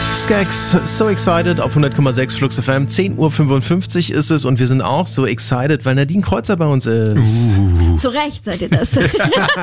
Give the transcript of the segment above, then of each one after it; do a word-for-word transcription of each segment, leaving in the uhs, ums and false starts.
Skaggs, So Excited auf hundert Komma sechs Flux F M. zehn Uhr fünfundfünfzig ist es und wir sind auch so excited, weil Nadine Kreuzer bei uns ist. Uh. Zu Recht seid ihr das. Du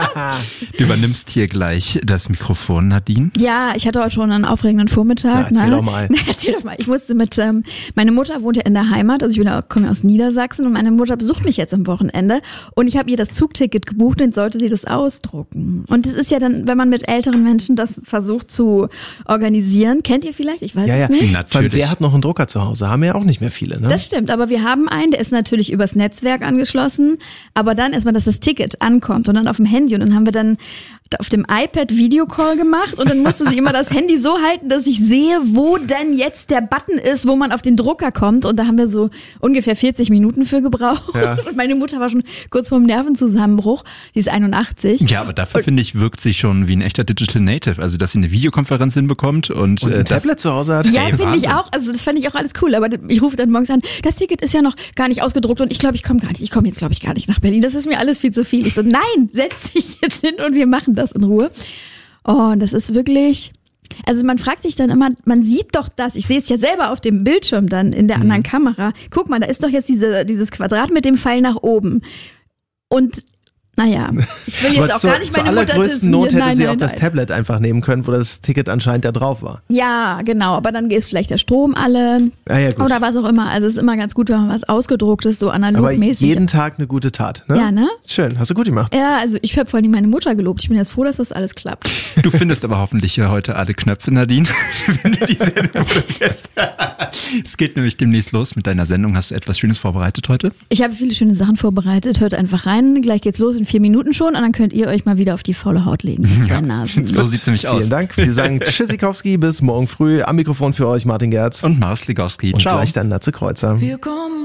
übernimmst hier gleich das Mikrofon, Nadine. Ja, ich hatte heute schon einen aufregenden Vormittag. Na, erzähl ne? doch mal. Na, erzähl doch mal. Ich musste mit, ähm, meine Mutter wohnt ja in der Heimat, also ich bin ja, komme ja aus Niedersachsen und meine Mutter besucht mich jetzt am Wochenende und ich habe ihr das Zugticket gebucht und sollte sie das ausdrucken. Und das ist ja dann, wenn man mit älteren Menschen das versucht zu organisieren, kennt ihr vielleicht? Ich weiß Ja, es ja, nicht. Natürlich. Wer hat noch einen Drucker zu Hause? Haben ja auch nicht mehr viele, ne? Das stimmt, aber wir haben einen, der ist natürlich übers Netzwerk angeschlossen, aber dann erstmal, dass das Ticket ankommt und dann auf dem Handy und dann haben wir dann auf dem iPad Videocall gemacht und dann musste sie immer das Handy so halten, dass ich sehe, wo denn jetzt der Button ist, wo man auf den Drucker kommt und da haben wir so ungefähr vierzig Minuten für gebraucht Ja. und meine Mutter war schon kurz vorm Nervenzusammenbruch, die ist einundachtzig. Ja, aber dafür finde ich, wirkt sie schon wie ein echter Digital Native, also dass sie eine Videokonferenz hinbekommt und, Und ein äh, das, Tablet zu Hause hat? Ja, Ey, finde ich Wahnsinn. auch. Also das fand ich auch alles cool. Aber ich rufe dann morgens an, das Ticket ist ja noch gar nicht ausgedruckt und ich glaube, ich komme gar nicht. Ich komme jetzt, glaube ich, gar nicht nach Berlin. Das ist mir alles viel zu viel. Ich so, nein, setz dich jetzt hin und wir machen das in Ruhe. Oh, das ist wirklich... Also man fragt sich dann immer, man sieht doch das, ich sehe es ja selber auf dem Bildschirm dann in der anderen Kamera. Guck mal, da ist doch jetzt diese, dieses Quadrat mit dem Pfeil nach oben. Und naja, ich will jetzt Aber auch zur, gar nicht zur meine Mutter allergrößten dissen. Not hätte Nein, sie nein, auch das nein. Tablet einfach nehmen können, wo das Ticket anscheinend ja drauf war. Ja, genau, aber dann ist vielleicht der Strom alle Ja, ja, gut. oder was auch immer. Also es ist immer ganz gut, wenn man was ausgedrucktes, so Aber analogmäßig. jeden Tag eine gute Tat, ne? Ja, ne? Schön, hast du gut gemacht. Ja, also ich habe vor allem meine Mutter gelobt. Ich bin jetzt froh, dass das alles klappt. du findest aber hoffentlich ja heute alle Knöpfe, Nadine, wenn du die Sendung moderierst. Es geht nämlich demnächst los mit deiner Sendung. Hast du etwas Schönes vorbereitet heute? Ich habe viele schöne Sachen vorbereitet. Hört einfach rein. Gleich geht's los in vier Minuten schon. Und dann könnt ihr euch mal wieder auf die faule Haut legen. Die zwei Nasen. So sieht's nämlich aus. Vielen Dank. Wir sagen Tschüssikowski, bis morgen früh. Am Mikrofon für euch Martin Gerz. Und Mars Ligowski. Und Ciao. gleich dann Natze Kreuzer. Wir kommen